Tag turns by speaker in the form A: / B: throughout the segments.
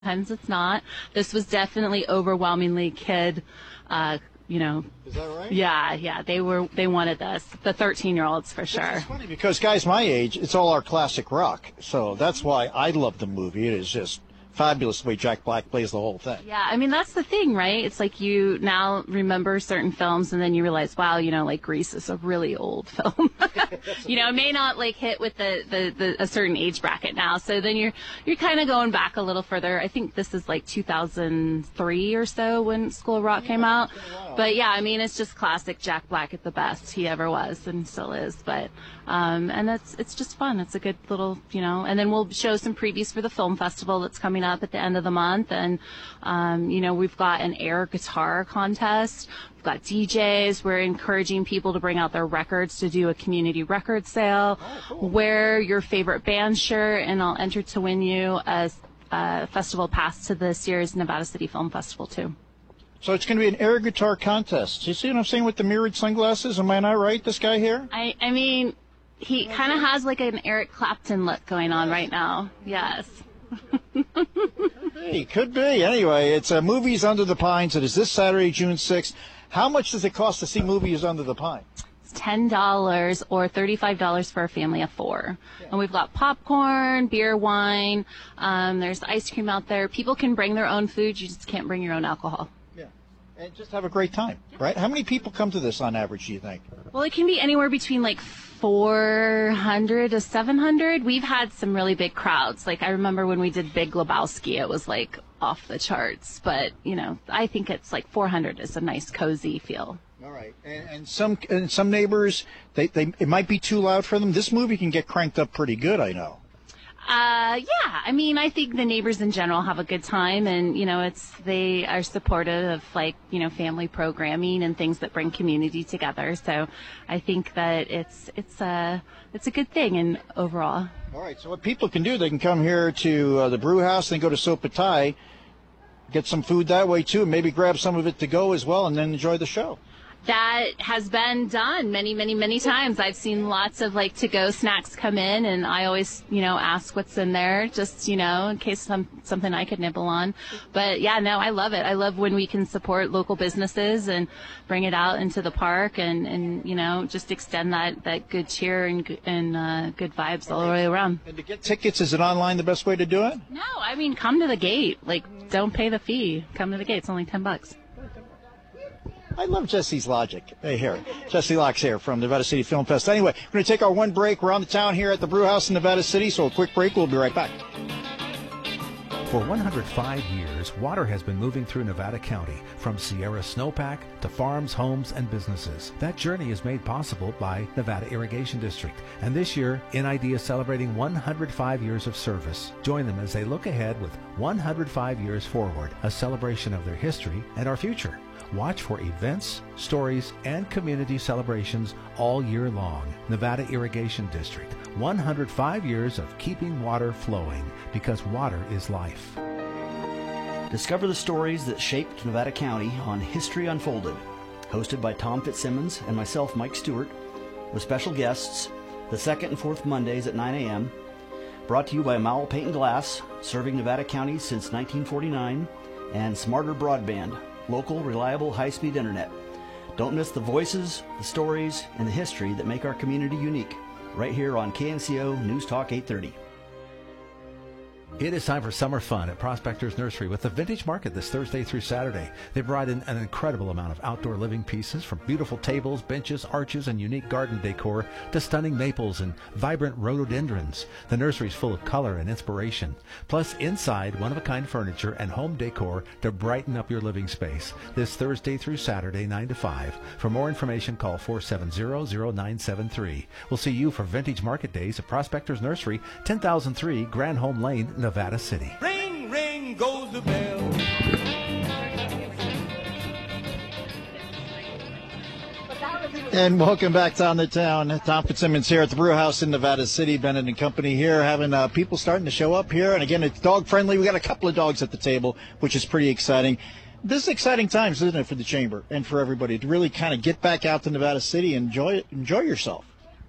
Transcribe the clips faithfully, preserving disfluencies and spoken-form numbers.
A: Sometimes it's not. This was definitely overwhelmingly kid, uh, you know.
B: Is that right?
A: Yeah, yeah. They were they wanted this. The thirteen-year-olds for sure.
B: It's funny because guys my age, it's all our classic rock. So that's why I love the movie. It is just fabulous the way Jack Black plays the whole thing.
A: Yeah, I mean, that's the thing, right? It's like you now remember certain films and then you realize, wow, you know, like Grease is a really old film. You know, it may not like hit with the, the, the a certain age bracket now. So then you're you're kind of going back a little further. I think this is like two thousand three or so when School of Rock came out. But yeah, I mean, it's just classic Jack Black at the best he ever was and still is. But um, and it's it's just fun. It's a good little, you know. And then we'll show some previews for the film festival that's coming up at the end of the month. And um, you know, we've got an air guitar contest. We've got D Js. We're encouraging people to bring out their records to do a community record sale.
B: Oh, cool.
A: Wear your favorite band shirt, and I'll enter to win you a, a festival pass to the Sierras Nevada City Film Festival too.
B: So it's going to be an air guitar contest. You see what I'm saying with the mirrored sunglasses? Am I not right, this guy here?
A: I, I mean, he kind of has like an Eric Clapton look going on right now. Yes.
B: Hey, could be. Anyway, it's uh, Movies Under the Pines. It is this Saturday, June sixth. How much does it cost to see Movies Under the Pines?
A: It's ten dollars or thirty-five dollars for a family of four. Yeah. And we've got popcorn, beer, wine. Um, there's ice cream out there. People can bring their own food. You just can't bring your own alcohol.
B: Yeah. And just have a great time, right? How many people come to this on average, do you think?
A: Well, it can be anywhere between like four hundred to seven hundred. We've had some really big crowds. Like I remember when we did Big Lebowski, it was like off the charts. But, you know, I think it's like four hundred is a nice, cozy feel.
B: All right. And, and some and some neighbors, they, they it might be too loud for them. This movie can get cranked up pretty good, I know.
A: Uh, yeah. I mean, I think the neighbors in general have a good time, and, you know, it's, they are supportive of, like, you know, family programming and things that bring community together. So I think that it's, it's a, it's a good thing and overall.
B: All right. So what people can do, they can come here to uh, the brew house and go to Sopatai, get some food that way too, and maybe grab some of it to go as well, and then enjoy the show.
A: That has been done many, many, many times. I've seen lots of like to-go snacks come in, and I always, you know, ask what's in there, just, you know, in case some something I could nibble on. But yeah, no, I love it. I love when we can support local businesses and bring it out into the park, and, and you know, just extend that, that good cheer and and uh, good vibes all the way around.
B: And to get tickets, is it online the best way to do it?
A: No, I mean, come to the gate. Like, don't pay the fee. Come to the gate. It's only ten bucks.
B: I love Jesse's logic. Hey, here. Jesse Locks here from Nevada City Film Fest. Anyway, we're going to take our one break. We're on the town here at the Brew House in Nevada City, so a quick break. We'll be right back.
C: For one hundred five years, water has been moving through Nevada County, from Sierra Snowpack to farms, homes, and businesses. That journey is made possible by Nevada Irrigation District. And this year, N I D is celebrating one hundred five years of service. Join them as they look ahead with one hundred five years forward, a celebration of their history and our future. Watch for events, stories, and community celebrations all year long. Nevada Irrigation District, one hundred five years of keeping water flowing, because water is life.
D: Discover the stories that shaped Nevada County on History Unfolded, hosted by Tom Fitzsimmons and myself, Mike Stewart, with special guests the second and fourth Mondays at nine a.m., brought to you by Mowell Paint and Glass, serving Nevada County since nineteen forty-nine, and Smarter Broadband, local, reliable, high-speed internet. Don't miss the voices, the stories, and the history that make our community unique, right here on K N C O News Talk eight thirty.
C: It is time for summer fun at Prospector's Nursery with the Vintage Market this Thursday through Saturday. They provide an, an incredible amount of outdoor living pieces, from beautiful tables, benches, arches, and unique garden decor to stunning maples and vibrant rhododendrons. The nursery is full of color and inspiration. Plus, inside, one-of-a-kind furniture and home decor to brighten up your living space. This Thursday through Saturday, nine to five. For more information, call four seven zero, zero nine seven three. We'll see you for Vintage Market Days at Prospector's Nursery, ten thousand three Grand Home Lane, Nevada City.
E: Ring, ring goes the bell.
B: And welcome back down to town. Tom Fitzsimmons here at the Brew House in Nevada City. Bennett and Company here, having uh, people starting to show up here. And again, it's dog friendly. We got a couple of dogs at the table, which is pretty exciting. This is exciting times, isn't it, for the Chamber and for everybody to really kind of get back out to Nevada City and enjoy it, enjoy yourself.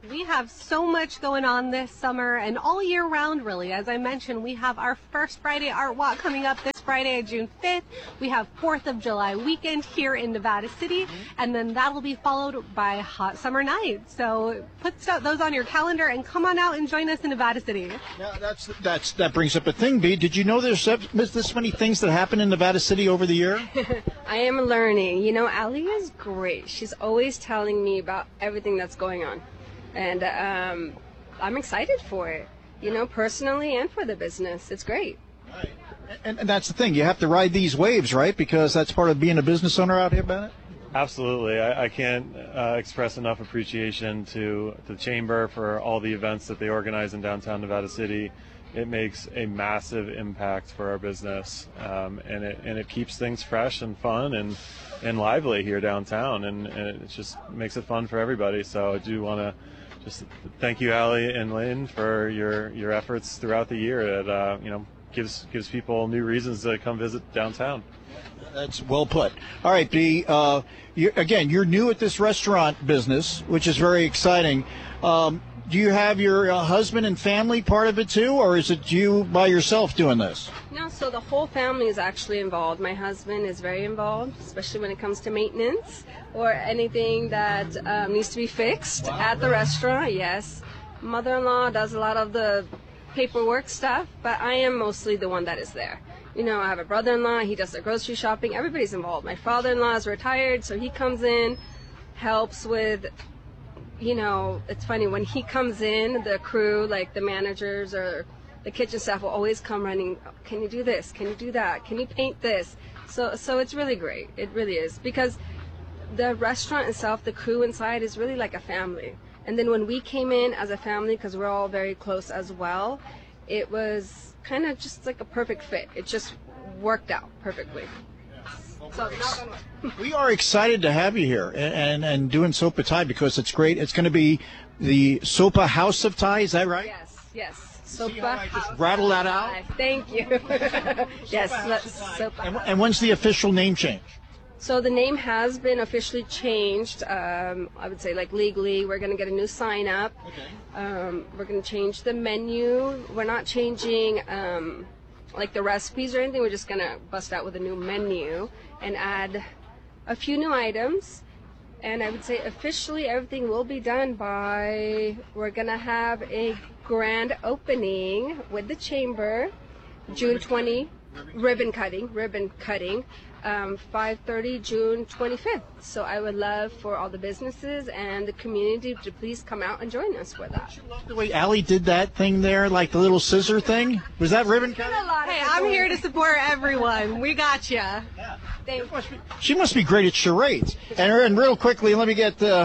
F: We have so much going on this summer and all year round, really. As I mentioned, we have our first Friday Art Walk coming up this Friday, June fifth. We have fourth of July weekend here in Nevada City, and then that'll be followed by Hot Summer Night. So put those on your calendar and come on out and join us in Nevada City.
B: Now, that's, that's, that brings up a thing, B. Did you know there's this many things that happen in Nevada City over the year?
G: I am learning. You know, Allie is great. She's always telling me about everything that's going on. And um, I'm excited for it, you know, personally and for the business. It's great.
B: Right. And, and that's the thing. You have to ride these waves, right? Because that's part of being a business owner out here, Bennett?
H: Absolutely. I, I can't uh, express enough appreciation to the Chamber for all the events that they organize in downtown Nevada City. It makes a massive impact for our business, um, and it and it keeps things fresh and fun and, and lively here downtown, and, and it just makes it fun for everybody. So I do want to just thank you, Allie and Lynn, for your, your efforts throughout the year. It uh, you know gives gives people new reasons to come visit downtown.
B: That's well put. All right, B. Uh, you're, again, you're new at this restaurant business, which is very exciting. Um, do you have your uh, husband and family part of it too, or is it you by yourself doing this?
G: No, so the whole family is actually involved. My husband is very involved, especially when it comes to maintenance or anything that um, needs to be fixed wow, at the right. restaurant. Yes. Mother-in-law does a lot of the paperwork stuff, but I am mostly the one that is there. You know, I have a brother-in-law, he does the grocery shopping, everybody's involved. My father-in-law is retired, so he comes in, helps with, you know, it's funny, when he comes in, the crew, like the managers or the kitchen staff will always come running, can you do this, can you do that, can you paint this? So, so it's really great, it really is, because the restaurant itself, the crew inside is really like a family. And then when we came in as a family, because we're all very close as well, it was kind of just like a perfect fit. It just worked out perfectly. So,
B: we are excited to have you here and, and, and doing Sopa Thai because it's great. It's going to be the Sopa House of Thai, is that right?
G: Yes, yes.
B: Sopa House. Just rattle that out.
G: Thank you. Yes. Sopa
B: and, and when's the official name change?
G: So the name has been officially changed. Um, I would say like legally, we're going to get a new sign up. Okay. Um, we're going to change the menu. We're not changing um, like the recipes or anything. We're just going to bust out with a new menu and add a few new items. And I would say officially everything will be done by, we're going to have a grand opening with the Chamber, June twentieth, ribbon cutting, ribbon cutting. Um, five thirty, June twenty-fifth. So I would love for all the businesses and the community to please come out and join us for that.
B: You love the way Allie did that thing there, like the little scissor thing? Was that ribbon cutting?
F: Hey, I'm here to support everyone. We got you. Yeah.
G: Thank you.
B: She must be great at charades. And, and real quickly, let me get uh,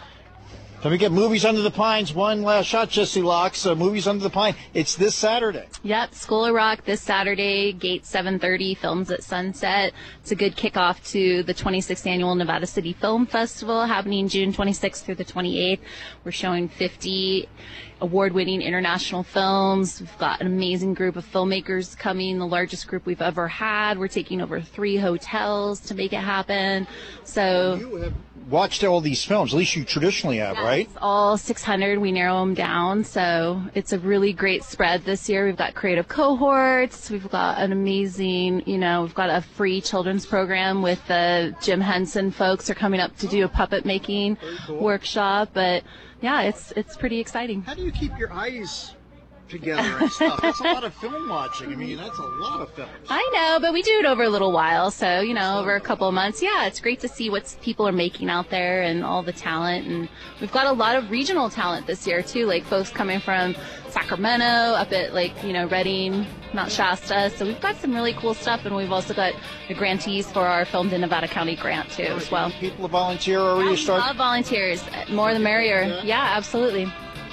B: let me get Movies Under the Pines. One last shot, Jesse Locks. Uh, Movies Under the Pine. It's this Saturday.
A: Yep, School of Rock this Saturday, gate seven thirty, films at sunset. It's a good kickoff to the twenty-sixth Annual Nevada City Film Festival happening June twenty-sixth through the twenty-eighth. We're showing fifty award-winning international films. We've got an amazing group of filmmakers coming, the largest group we've ever had. We're taking over three hotels to make it happen. So
B: you have watched all these films, at least you traditionally have,
A: yes,
B: right?
A: All six hundred, we narrow them down. So it's a really great spread this year. We've got creative cohorts. We've got an amazing, you know, we've got a free children's program with the Jim Henson folks are coming up to do a puppet making cool. workshop. But yeah, it's it's pretty exciting.
B: How do you keep your eyes together and stuff? That's a lot of film watching. I mean, that's a lot of films.
A: I know, but we do it over a little while. So, you know, over a couple of months. Yeah, it's great to see what people are making out there and all the talent. And we've got a lot of regional talent this year, too, like folks coming from Sacramento, up at, like, you know, Redding, Mount Shasta. So we've got some really cool stuff. And we've also got the grantees for our Filmed in Nevada County grant, too, as well.
B: People to volunteer already?
A: Yeah,
B: start?
A: love volunteers. More the merrier. Yeah, yeah absolutely.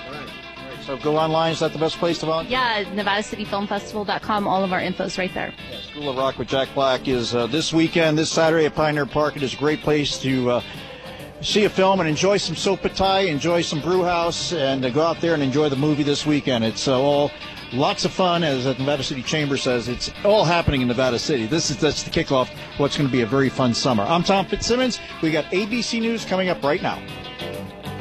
B: So go online. Is that the best place to volunteer?
A: Yeah, Nevada City Film Festival dot com. All of our info's right there.
B: Yeah, School of Rock with Jack Black is uh, this weekend, this Saturday at Pioneer Park. It is a great place to uh, see a film and enjoy some Sopa Thai, enjoy some brew house, and uh, go out there and enjoy the movie this weekend. It's uh, all lots of fun, as the Nevada City Chamber says. It's all happening in Nevada City. This is that's the kickoff. What's going to be a very fun summer. I'm Tom Fitzsimmons. We got A B C News coming up right now.